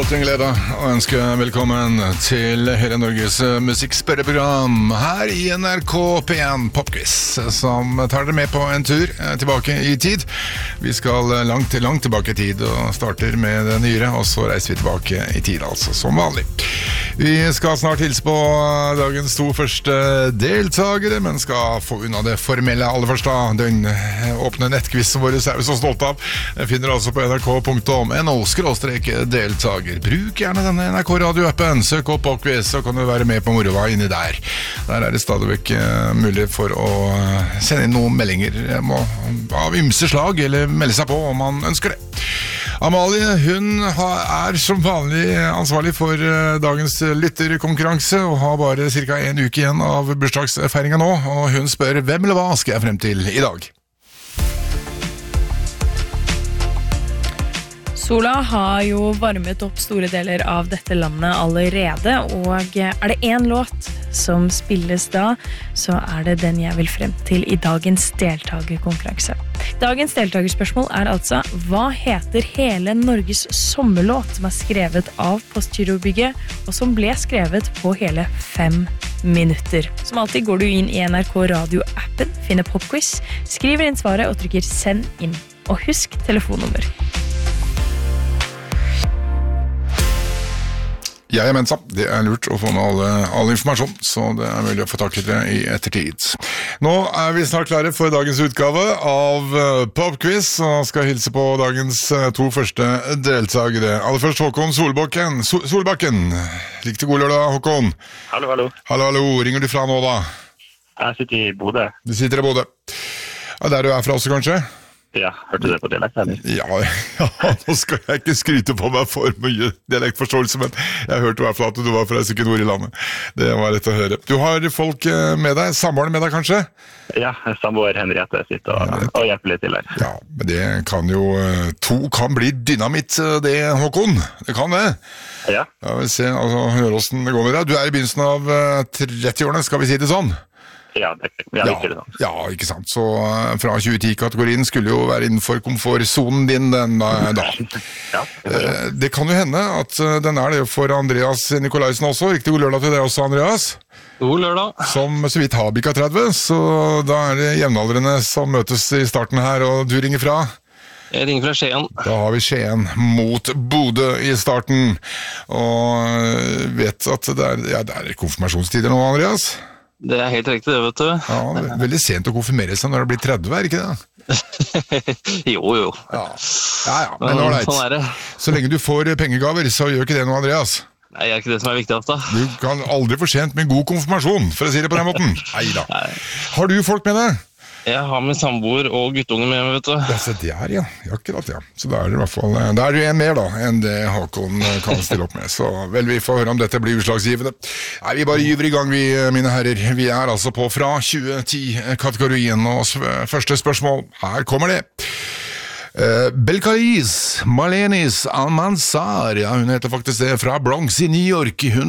alltid en glede å ønske velkommen til hele Norges musikkspørreprogram her i NRK P1 Popquiz, som tar dere med på en tur tilbake i tid. Vi skal langt tilbake i tid og starter med det nyere, og så reiser vi tilbake i tid, altså som vanlig. Vi skal snart hilse på dagens to første deltagere, men skal få unna det formelle aller først da. Den åpne nettquizen vår er vi så stolt av. Den finner du altså på nrk.no/deltager. Bruk gjerne denne NRK radio-appen. Søk opp Popquiz, så kan du være med på moroa inni der. Der er det stadigvæk mulig for å sende inn noen meldinger av ymse slag, eller melde seg på om man ønsker det. Amalie, hun er som vanlig ansvarlig for dagens lytterkonkurranse og har bare cirka en uke igjen av bursdagsfeiringen nå, og hun spør hvem eller hva skal jeg frem til i dag? Sola har jo varmet opp store deler av dette landet allerede, og er det en låt som spilles da, så er det den jeg vil frem til i dagens deltagerkonkurranse. Dagens deltagerspørsmål er altså: hva heter hele Norges sommerlåt som er skrevet av Postgirobygget, og som ble skrevet på hele 5 minutter? Som alltid går du inn i NRK radio-appen, finner Popquiz, skriver inn svaret og trykker send inn. Og husk telefonnummer. Jeg er mensa. Det er lurt å få med all informasjon, så det er mulig å få tak i det i ettertid. Nå er vi snart klare for dagens utgave av Popquiz, og skal hilse på dagens to første deltagere. Aller først Håkon Solbakken. Riktig god lørdag, Håkon. Hallo. Hallo. Ringer du fra nå da? Jeg sitter i Bodø. Du sitter i Bodø. Ja, der du er fra også, kanskje? Ja, hørte du det på dialekt, eller? Ja, nå skal jeg ikke skryte på meg for mye dialektforståelse, men jeg hørte i hvert fall at du var fra et stykke nord i landet. Det var lett å høre. Du har folk med deg, samboeren med deg kanskje? Ja, samboer Henriette sitter og hjelper litt til her. Ja, men det kan jo, to kan bli dynamitt det, Håkon. Det kan det. Ja. Ja, vi ser, altså, hør hvordan det går med deg. Du er i begynnelsen av 30-årene, skal vi si det sånn? Ja, det virker det sånn. Ja, ikke sant. Så fra 2010-kategorien skulle jo være innenfor komfortzonen din den da. Ja, det kan jo hende at den er det for Andreas Nikolaisen også. Riktig god lørdag til deg også, Andreas. God lørdag. Som så vidt har bikka 30, så da er det jevnaldrende som møtes i starten her, og du ringer fra? Jeg ringer fra Skien. Da har vi Skien mot Bodø i starten, og vet at det er konfirmasjonstider nå, Andreas? Det er helt riktig det, vet du. Ja, veldig sent å konfirmere seg når det blir 30, er ikke det? Jo. Ja, men ålreit. Sånn er det. Så lenge du får pengegaver, så gjør ikke det noe, Andreas. Nei, det er ikke det som er viktigst da. Du kan aldri for sent med god konfirmasjon, for å si det på den måten. Neida. Har du folk med deg? Jeg har min samboer og guttungen med meg, vet du. Ja, så det er, ja. Akkurat, ja. Så da er det i hvert fall, da er det en mer da, enn det Håkon kan stille opp med. Så vel, vi får høre om dette blir utslagsgivende. Nei, vi bare gyver i gang, vi, mine herrer. Vi er altså på fra 2010-kategorien, og første spørsmål, her kommer det. Belcalis Malenis Almanzar, ja, hun heter faktisk det, fra Bronx i New York. Hun